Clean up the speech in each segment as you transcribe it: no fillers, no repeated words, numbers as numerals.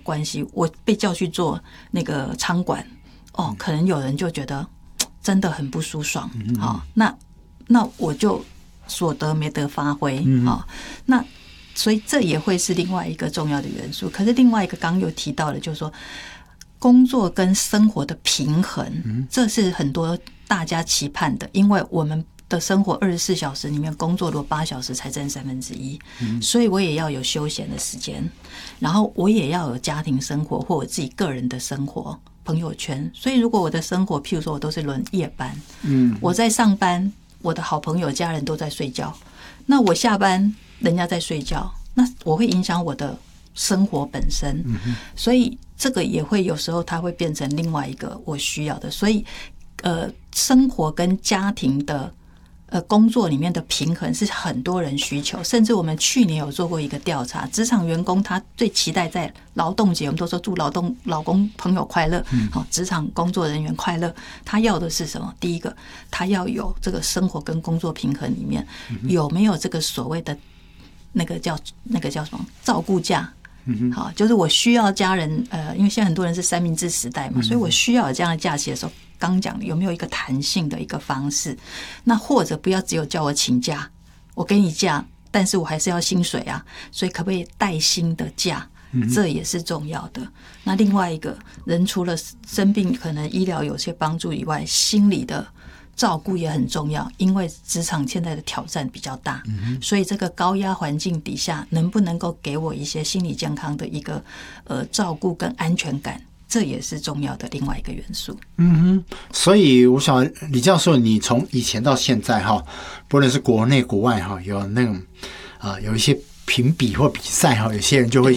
关系，我被叫去做那个仓管，可能有人就觉得真的很不舒爽，好，那我就所得没得发挥，好，那所以这也会是另外一个重要的元素。可是另外一个刚刚有提到的，就是说工作跟生活的平衡，这是很多大家期盼的，因为我们的生活24小时里面，工作如果8小时才占1/3，所以我也要有休闲的时间，然后我也要有家庭生活或我自己个人的生活、朋友圈。所以如果我的生活，譬如说我都是轮夜班，我在上班，我的好朋友、家人都在睡觉，那我下班人家在睡觉，那我会影响我的生活本身，所以这个也会有时候它会变成另外一个我需要的。所以生活跟家庭的工作里面的平衡是很多人需求，甚至我们去年有做过一个调查，职场员工他最期待在劳动节，我们都说祝劳工朋友快乐，职场工作人员快乐，他要的是什么？第一个，他要有这个生活跟工作平衡里面有没有这个所谓的那个叫什么照顾假。好，就是我需要家人，因为现在很多人是三明治时代嘛，所以我需要有这样的假期的时候，刚讲有没有一个弹性的一个方式？那或者不要只有叫我请假，我给你假，但是我还是要薪水啊，所以可不可以带薪的假？这也是重要的。那另外一个人除了生病可能医疗有些帮助以外，心理的照顾也很重要，因为职场现在的挑战比较大，所以这个高压环境底下，能不能够给我一些心理健康的一个照顾跟安全感，这也是重要的另外一个元素。 所以我想李教授，你从以前到现在哈，不论是国内国外哈，有那种有一些评比或比赛哈，有些人就会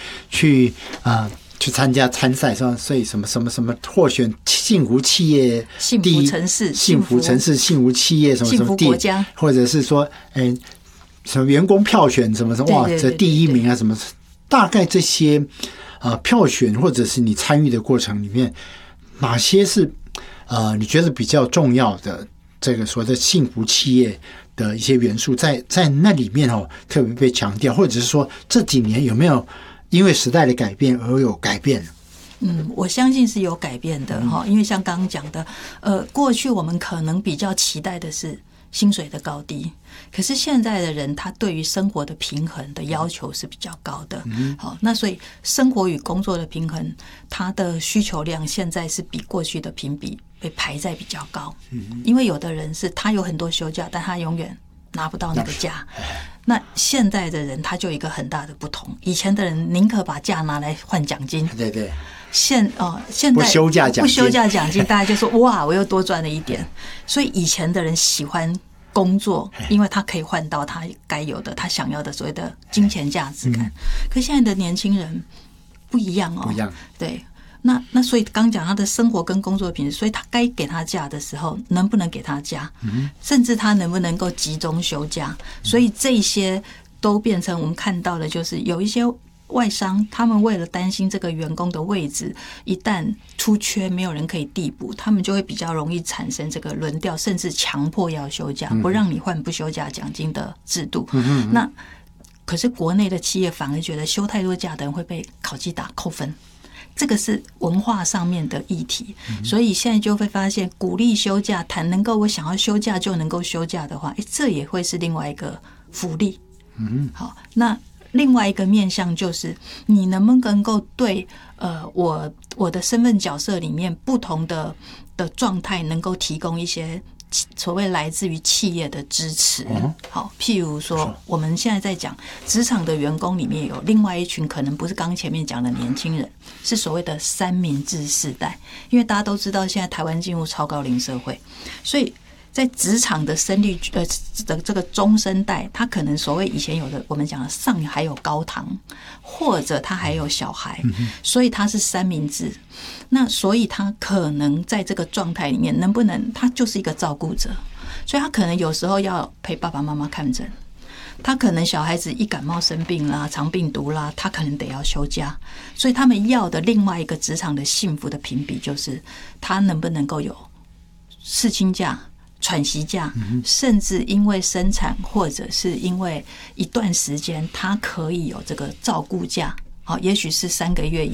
去参赛，所以什么获选幸福企业第一、幸福城市、幸福企业什么什么第一，或者是说什么员工票选什么哇，这第一名啊什么，大概这些票选或者是你参与的过程里面，哪些是你觉得比较重要的这个所谓的幸福企业的一些元素，在那里面特别被强调，或者是说这几年有没有因为时代的改变而有改变？ 我相信是有改变的哈，因为像刚刚讲的，过去我们可能比较期待的是薪水的高低，可是现在的人他对于生活的平衡的要求是比较高的。好，那所以生活与工作的平衡，它的需求量现在是比过去的评比被排在比较高。因为有的人是他有很多休假，但他永远拿不到那个假。那现在的人他就有一个很大的不同，以前的人宁可把假拿来换奖金， 对， 现在不休假奖金， 大家就说哇，我又多赚了一点。所以以前的人喜欢工作，因为他可以换到他该有的、他想要的所谓的金钱价值感。可现在的年轻人不一样不一样， 对。那所以刚讲他的生活跟工作品质，所以他该给他假的时候能不能给他假，甚至他能不能够集中休假，所以这些都变成我们看到的，就是有一些外商他们为了担心这个员工的位置一旦出缺没有人可以递补，他们就会比较容易产生这个轮调，甚至强迫要休假，不让你换不休假奖金的制度。那可是国内的企业反而觉得休太多假的人会被考绩打扣分，这个是文化上面的议题，所以现在就会发现鼓励休假，谈能够我想要休假就能够休假的话，这也会是另外一个福利。好，那另外一个面向就是你能不能够对我的身份角色里面不同的状态能够提供一些所谓来自于企业的支持。好，譬如说我们现在在讲职场的员工里面有另外一群可能不是刚前面讲的年轻人，是所谓的三明治世代，因为大家都知道现在台湾进入超高龄社会，所以在职场的生育的这个中生代，他可能所谓以前有的我们讲的上还有高堂，或者他还有小孩，所以他是三明治。那所以他可能在这个状态里面，能不能他就是一个照顾者，所以他可能有时候要陪爸爸妈妈看诊，他可能小孩子一感冒生病啦、肠病毒啦，他可能得要休假，所以他们要的另外一个职场的幸福的评比，就是他能不能够有事亲假、喘息假，甚至因为生产或者是因为一段时间，他可以有这个照顾假。好，也许是3个月，